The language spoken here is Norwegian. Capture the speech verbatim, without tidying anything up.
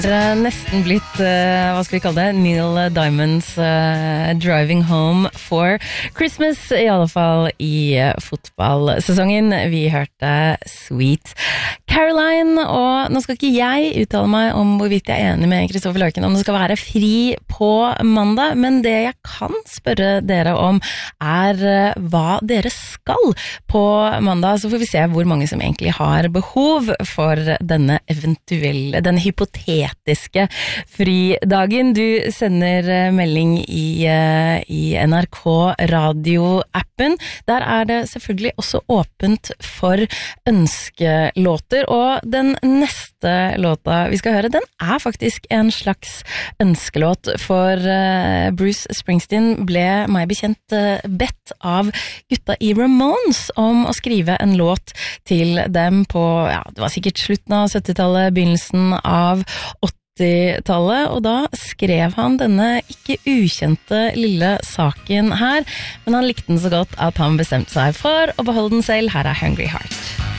Nesten blitt, uh, hva skal vi kalle det, Neil Diamonds uh, Driving Home for Christmas, i alle fall i uh, fotballsesongen. Vi hørte Sweet Caroline, og nå skal ikke jeg uttale meg om hvorvidt jeg er enig med Kristoffer Løken om det skal være fri på mandag, men det jeg kan spørre dere om er uh, hva dere skal på mandag, så får vi se hvor mange som egentlig har behov for denne eventuelle, denne hypotetiske fridagen. Du sender melding i, i N R K radio-appen. Der er det selvfølgelig også åpent for ønskelåter, og den neste låta vi skal høre, den er faktisk en slags ønskelåt, for Bruce Springsteen ble meg bekjent bedt av gutta i Ramones om å skrive en låt til dem på, ja, det var sikkert slutten av syttitallet, begynnelsen av åttitallet, og da skrev han denne ikke ukjente lille saken her, men han likte den så godt at han bestemte seg for å beholde den selv. Her er Hungry Heart.